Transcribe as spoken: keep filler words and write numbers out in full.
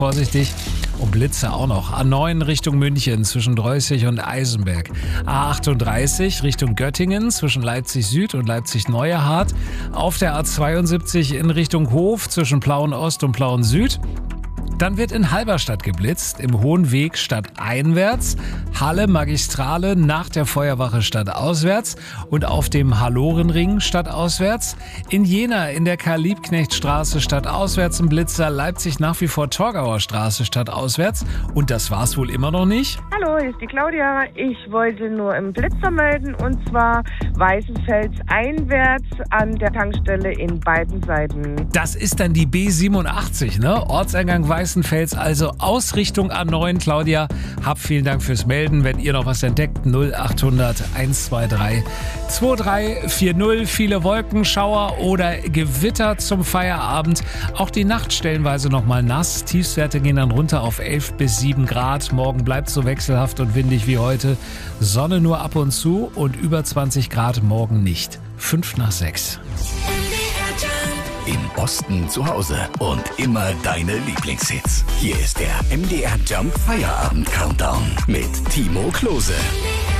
Vorsichtig. Und Blitze auch noch. A neun Richtung München zwischen Dreußig und Eisenberg. A achtunddreißig Richtung Göttingen zwischen Leipzig Süd und Leipzig Neuerhardt. Auf der A zweiundsiebzig in Richtung Hof zwischen Plauen Ost und Plauen Süd. Dann wird in Halberstadt geblitzt, im Hohen Weg stadteinwärts, Halle Magistrale nach der Feuerwache stadtauswärts und auf dem Hallorenring stadtauswärts. In Jena in der Karl-Liebknecht-Straße stadtauswärts ein Blitzer, Leipzig nach wie vor Torgauer Straße stadtauswärts. Und das war's wohl immer noch nicht. Hallo, hier ist die Claudia. Ich wollte nur einen Blitzer melden und zwar Weißenfels einwärts an der Tankstelle in beiden Seiten. Das ist dann die B siebenundachtzig, ne? Ortseingang Weißenfels, also Ausrichtung A neun. Claudia, hab vielen Dank fürs Melden. Wenn ihr noch was entdeckt, null achthundert hundertzweiundzwanzig zweiunddreißig vierzig. Viele Wolkenschauer oder Gewitter zum Feierabend. Auch die Nacht stellenweise noch mal nass. Tiefstwerte gehen dann runter auf elf bis sieben Grad. Morgen bleibt so wechselhaft und windig wie heute. Sonne nur ab und zu und über zwanzig Grad morgen nicht. fünf nach sechs. Im Osten zu Hause und immer deine Lieblingshits. Hier ist der M D R Jump Feierabend Countdown mit Timo Klose.